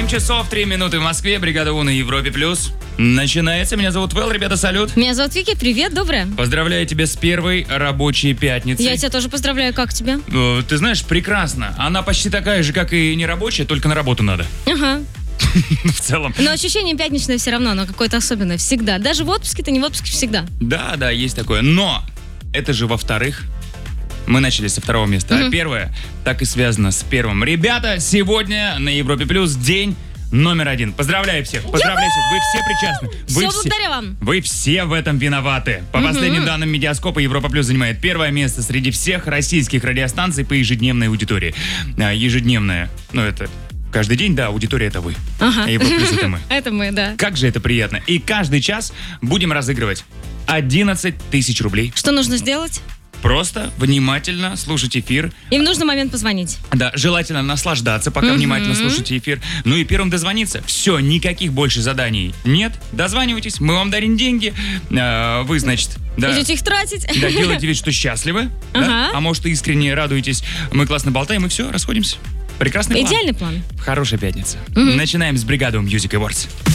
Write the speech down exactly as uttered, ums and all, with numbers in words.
семь часов три минуты в Москве. Бригада У на Европе Плюс. Начинается. Меня зовут Вэл. Ребята, салют. Меня зовут Вики. Привет, доброе. Поздравляю тебя с первой рабочей пятницей. Я тебя тоже поздравляю. Как тебе? Ты знаешь, прекрасно. Она почти такая же, как и нерабочая, только на работу надо. Ага. В целом. Но ощущение пятничное все равно, оно какое-то особенное. Всегда. Даже в отпуске-то не в отпуске всегда. Да, да, есть такое. Но это же во-вторых. Мы начали со второго места. Mm-hmm. А первое так и связано с первым. Ребята, сегодня на Европе Плюс день номер один. Поздравляю всех. Поздравляю всех. Вы все причастны. Вы все благодаря вам. Вы все в этом виноваты. По mm-hmm. последним данным Медиаскопа, Европа Плюс занимает первое место среди всех российских радиостанций по ежедневной аудитории. А, ежедневная, ну это... Каждый день, да, аудитория — это вы. Ага. А Европа Плюс — это мы. Это мы, да. Как же это приятно. И каждый час будем разыгрывать одиннадцать тысяч рублей. Что нужно сделать? Просто внимательно слушать эфир. И в нужный момент позвонить. Да, желательно наслаждаться, пока mm-hmm. внимательно слушаете эфир. Ну и первым дозвониться. Все, никаких больше заданий нет. Дозванивайтесь, мы вам дарим деньги. А, вы, значит... Да. Идете их тратить. Да, делайте вид, что счастливы. Ага. Да? А может, искренне радуетесь. Мы классно болтаем, и все, расходимся. Прекрасный план. Идеальный план. Хорошая пятница. Mm-hmm. Начинаем с бригады Music Awards.